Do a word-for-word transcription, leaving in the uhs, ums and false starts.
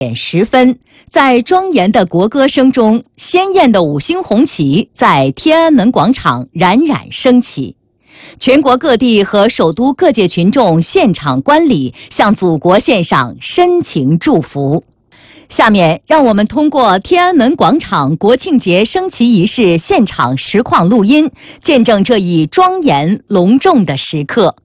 点十分，在庄严的国歌声中，鲜艳的五星红旗在天安门广场冉冉升起。全国各地和首都各界群众现场观礼，向祖国献上深情祝福。下面，让我们通过天安门广场国庆节升旗仪式现场实况录音，见证这一庄严隆重的时刻。